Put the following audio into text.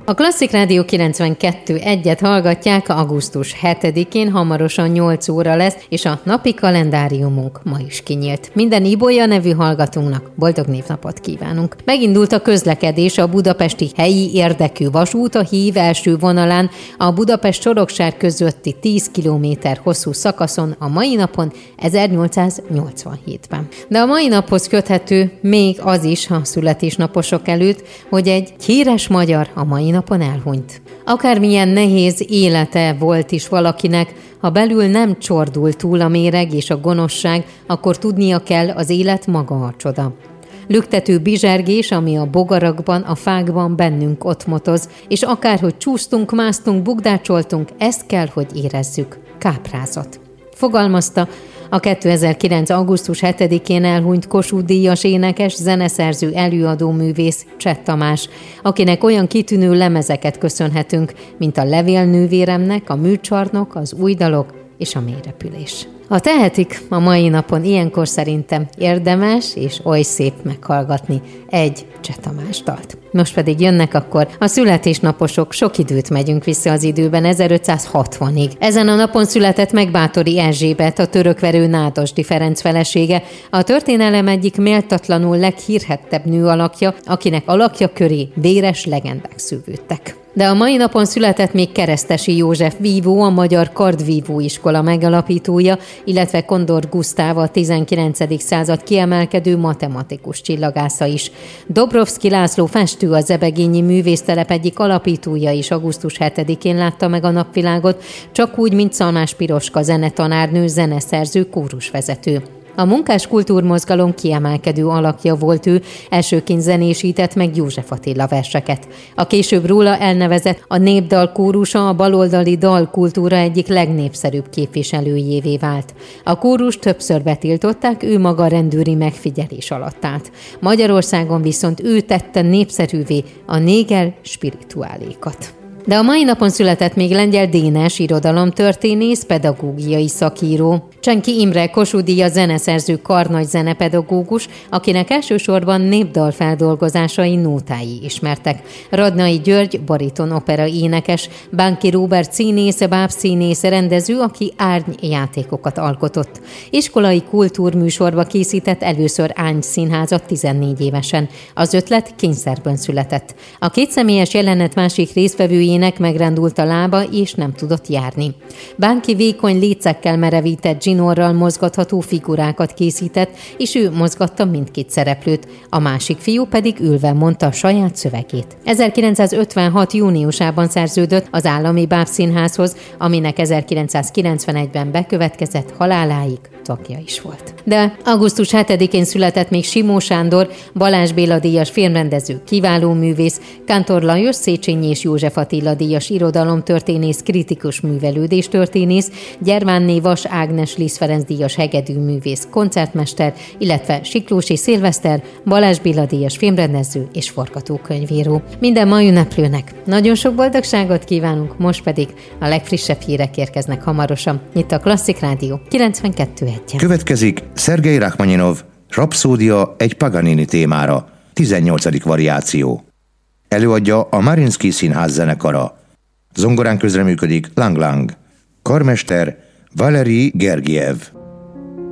A Klasszik Rádió 92.1-et hallgatják, augusztus 7-én, hamarosan 8 óra lesz, és a napi kalendáriumunk ma is kinyílt. Minden Ibolya nevű hallgatónknak boldog névnapot kívánunk. Megindult a közlekedés a budapesti helyi érdekű vasút a hív első vonalán, a Budapest-Soroksár közötti 10 km hosszú szakaszon a mai napon 1887-ben. De a mai naphoz köthető még az is a születésnaposok előtt, hogy egy híres magyar a mai napon elhunyt. Akármilyen nehéz élete volt is valakinek, ha belül nem csordul túl a méreg és a gonoszság, akkor tudnia kell, az élet maga a csoda. Lüktető bizsergés, ami a bogarakban, a fákban bennünk ott motoz, és akárhogy csúsztunk, másztunk, bugdácsoltunk, ezt kell, hogy érezzük. Káprázat. Fogalmazta a 2009. augusztus 7-én elhunyt Kossuth-díjas énekes, zeneszerző, előadó művész Cseh Tamás, akinek olyan kitűnő lemezeket köszönhetünk, mint a Levélnővéremnek, a Műcsarnok, az Új dalok és a Mélyrepülés. Ha tehetik, a mai napon ilyenkor szerintem érdemes és oly szép meghallgatni egy Cseh Tamás dalt. Most pedig jönnek akkor a születésnaposok, sok időt megyünk vissza az időben, 1560-ig. Ezen a napon született meg Báthory Erzsébet, a törökverő Nádasdy Ferenc felesége, a történelem egyik méltatlanul leghírhettebb nő alakja, akinek alakja köré véres legendák szűvődtek. De a mai napon született még Keresztesi József vívó, a Magyar Kardvívó Iskola megalapítója, illetve Kondor Gusztáv, a 19. század kiemelkedő matematikus csillagásza is. Dobrovszky László festő, a Zebegényi Művésztelep egyik alapítója is augusztus 7-én látta meg a napvilágot, csak úgy, mint Szalmás Piroska zenetanárnő, zeneszerző, kórusvezető. A munkás kultúrmozgalom kiemelkedő alakja volt ő, elsőként zenésített meg József Attila verseket. A később róla elnevezett a népdal kórusa a baloldali dalkultúra egyik legnépszerűbb képviselőjévé vált. A kórust többször betiltották, ő maga rendőri megfigyelés alatt állt. Magyarországon viszont ő tette népszerűvé a néger spirituálékat. De a mai napon született még Lengyel Dénes, irodalomtörténész, pedagógiai szakíró. Csenki Imre, Kossuth-díjas zeneszerző, karnagy zenepedagógus, akinek elsősorban népdal feldolgozásai, nótái ismertek. Radnai György, bariton opera énekes, Bánki Róbert színész, bábszínész, rendező, aki árnyjátékokat alkotott. Iskolai kultúrműsorba készített először Ány színházat 14 évesen. Az ötlet kényszerből született. A kétszemélyes jelenet másik résztvevőjének megrendult a lába, és nem tudott járni. Bánki vékony lécekkel merevített zsinórral mozgatható figurákat készített, és ő mozgatta mindkét szereplőt, a másik fiú pedig ülve mondta a saját szövegét. 1956. júniusában szerződött az Állami Bábszínházhoz, aminek 1991-ben bekövetkezett, haláláig tagja is volt. De augusztus 7-én született még Simó Sándor, Balázs Béla díjas filmrendező, kiváló művész, Kántor Lajos, Széchenyi és József Attila díjas irodalomtörténész, kritikus művelődéstörténész, Gyermánné Vas Ágnes Liszt Ferenc díjas hegedűművész, koncertmester, illetve Siklósi Szilveszter, Balázs Béla díjas filmrendező és forgatókönyvíró. Minden ma ünneplőnek nagyon sok boldogságot kívánunk, most pedig a legfrissebb hírek érkeznek hamarosan. Itt a Klasszik Rádió 92.1. Következik Szergej Rachmaninov, Rapszódia egy Paganini témára, 18. variáció. Előadja a Mariinsky Színház zenekara. Zongorán közreműködik Lang Lang. Karmester Valeri Gergiev.